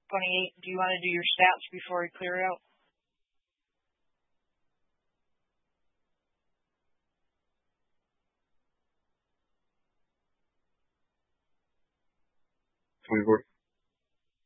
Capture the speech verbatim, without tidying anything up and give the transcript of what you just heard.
twenty-eight. Do you want to do your stats before we clear out? twenty-four.